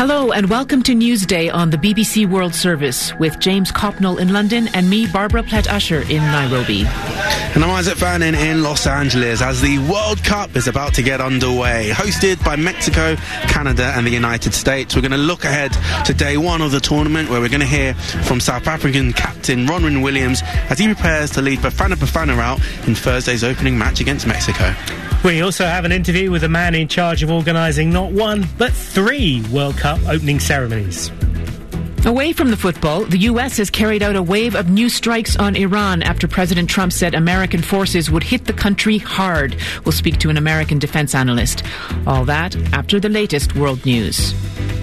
Hello and welcome to Newsday on the BBC World Service with James Copnell in London and me, Barbara Plett-Usher, in Nairobi. And I'm Isaac Fannin in Los Angeles as the World Cup is about to get underway. Hosted by Mexico, Canada and the United States. We're going to look ahead to day one of the tournament where we're going to hear from South African captain Ronwen Williams as he prepares to lead Bafana Bafana out in Thursday's opening match against Mexico. We also have an interview with a man in charge of organising not one, but 3 World Cup opening ceremonies. Away from the football, the US has carried out a wave of new strikes on Iran after President Trump said American forces would hit the country hard. We'll speak to an American defence analyst. All that after the latest world news.